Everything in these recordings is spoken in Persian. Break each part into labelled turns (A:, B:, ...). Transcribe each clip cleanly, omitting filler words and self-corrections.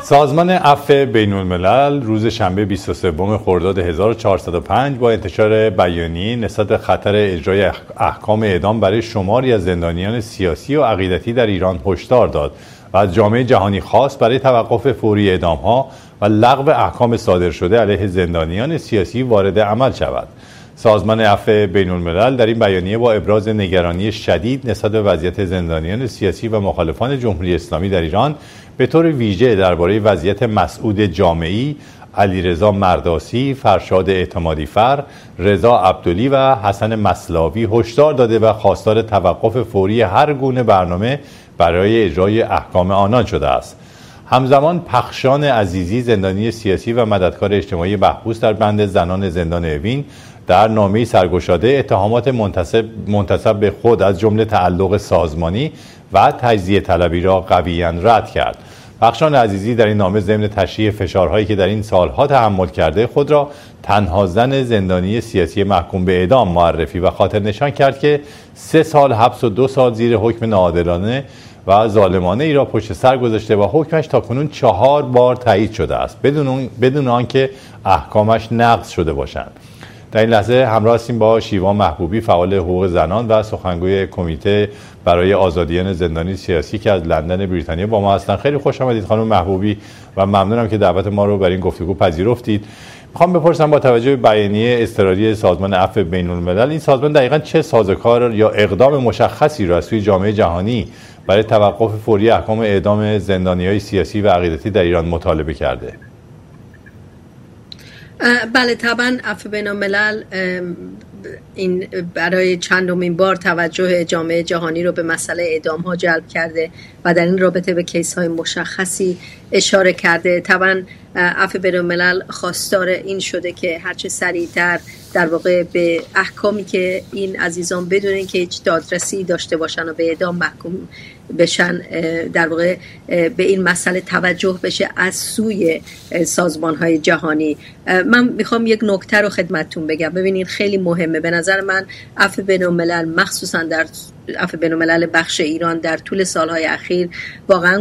A: سازمان عفو بین‌الملل روز شنبه 23 خرداد 1405 با انتشار بیانیه نسبت به خطر اجرای احکام اعدام برای شماری از زندانیان سیاسی و عقیدتی در ایران هشدار داد و از جامعه جهانی خواست برای توقف فوری اعدام‌ها و لغو احکام صادر شده علیه زندانیان سیاسی وارد عمل شود. سازمان عفو بین‌الملل در این بیانیه با ابراز نگرانی شدید نسبت به وضعیت زندانیان سیاسی و مخالفان جمهوری اسلامی در ایران به طور ویژه درباره وضعیت مسعود جامعی، علیرضا مرداسی، فرشاد اعتمادیفر، رضا عبدلی و حسن مسلاوی هشدار داده و خواستار توقف فوری هر گونه برنامه برای اجرای احکام آنان شده است. همزمان پخشان عزیزی، زندانی سیاسی و مددکار اجتماعی محبوس در بند زنان زندان اوین، در نامه‌ای سرگشاده اتهامات منتسب به خود از جمله تعلق سازمانی و تجزیه طلبی را قویاً رد کرد. پخشان عزیزی در این نامه ضمن تشریح فشارهایی که در این سالها تحمل کرده خود را تنها زن زندانی سیاسی محکوم به اعدام معرفی و خاطر نشان کرد که 3 سال حبس و 2 سال زیر حکم ناعادلانه و ظالمانه ای را پشت سر گذاشته و حکمش تاکنون 4 بار تایید شده است بدون آنکه احکامش نقض شده باشند. در این لحظه همراه هستیم با شیوا محبوبی، فعال حقوق زنان و سخنگوی کمیته برای آزادیان زندانی سیاسی که از لندن بریتانیا با ما هستند. خیلی خوش آمدید خانم محبوبی و ممنونم که دعوت ما رو برای این گفتگو پذیرفتید. میخوام بپرسم با توجه به بیانیه اضطراری سازمان عفو بین‌الملل، این سازمان دقیقاً چه سازوکار یا اقدام مشخصی را از سوی جامعه جهانی برای توقف فوری احکام اعدام زندانیان سیاسی و عقیدتی در ایران مطالبه کرده؟
B: بله، طبعا عفو بین‌الملل این برای چندمین بار توجه جامعه جهانی رو به مسئله اعدام ها جلب کرده و در این رابطه به کیس های مشخصی اشاره کرده. طبعا عفو بین‌الملل خواستار این شده که هرچه سریعتر در واقع به احکامی که این عزیزان بدون اینکه هیچ دادرسی داشته باشن و به اعدام محکوم بشن، در واقع به این مسئله توجه بشه از سوی سازمان‌های جهانی. من میخوام یک نکته رو خدمتتون بگم. ببینید خیلی مهمه. به نظر من عفو بین‌الملل، مخصوصا در عفو بین‌الملل بخش ایران، در طول سالهای اخیر واقعا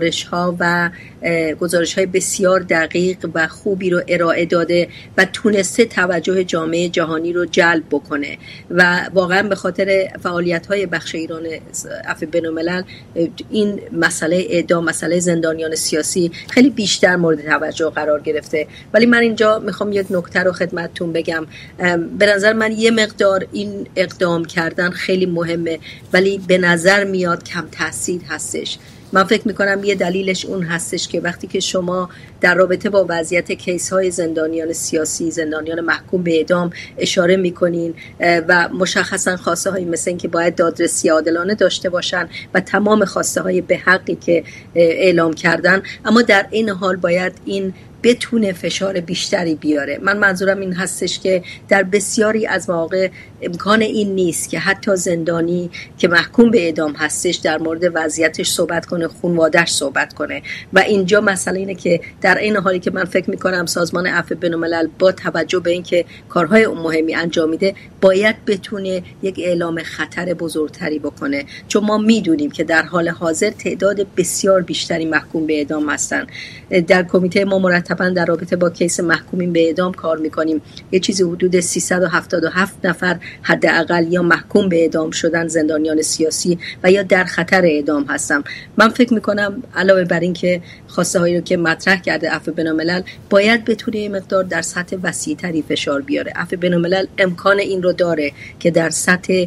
B: گزارش‌های بسیار دقیق و خوبی رو ارائه داده و تونسته توجه جامعه جهانی رو جلب بکنه و واقعا به خاطر فعالیت‌های بخش ایران عفو بین‌الملل این مسئله اعدام، مسئله زندانیان سیاسی خیلی بیشتر مورد توجه قرار گرفته. ولی من اینجا میخوام یک نکته رو خدمتتون بگم. به نظر من یه مقدار این اقدام کردن خیلی مهمه، ولی به نظر میاد کم تاثیر هستش. من فکر میکنم یه دلیلش اون هستش که وقتی که شما در رابطه با وضعیت کیس های زندانیان سیاسی، زندانیان محکوم به اعدام اشاره میکنین و مشخصا خواسته هایی مثل این که باید دادرسی عادلانه داشته باشن و تمام خواسته های به حقی که اعلام کردن، اما در این حال باید این بتونه فشار بیشتری بیاره. من منظورم این هستش که در بسیاری از مواقع امکان این نیست که حتی زندانی که محکوم به اعدام هستش در مورد وضعیتش صحبت کنه، خانواده‌اش صحبت کنه. و اینجا مسئله اینه که در این حالی که من فکر میکنم سازمان عفو بین‌الملل با توجه به اینکه کارهای مهمی انجام میده باید بتونه یک اعلام خطر بزرگتری بکنه، چون ما میدونیم که در حال حاضر تعداد بسیار بیشتری محکوم به اعدام هستن. در کمیته ما مرتباً در رابطه با کیس محکومین به اعدام کار میکنیم. یه چیزی حدود 377 نفر حداقل یا محکوم به اعدام شدن، زندانیان سیاسی و یا در خطر اعدام هستن. من فکر میکنم علاوه بر این که خواسته هایی رو که مطرح کرده عفو بین‌الملل، باید بتونه یه مقدار در سطح وسیع‌تری فشار بیاره. عفو بین‌الملل امکان این رو داره که در سطح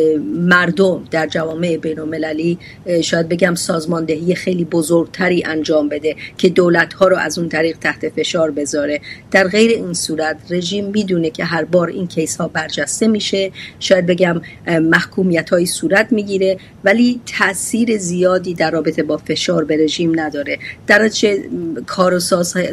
B: مردم، در جوامع بین‌المللی شاید بگم سازماندهی خیلی بزرگتری انجام بده که دولت‌ها رو از اون طریق تحت فشار بذاره. در غیر این صورت رژیم میدونه که هر بار این کیس ها برجسته میشه، شاید بگم محکومیت‌های صورت میگیره، ولی تأثیر زیادی در رابطه با فشار به رژیم نداره. در نتیجه کار و